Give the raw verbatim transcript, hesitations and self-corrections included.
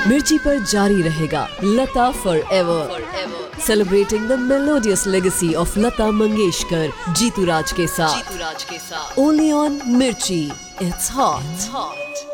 मिर्ची पर जारी रहेगा लता for ever, celebrating the melodious legacy of Lata Mangeshkar Jitu राज के साथ, ओनली ऑन मिर्ची, इट्स हॉट।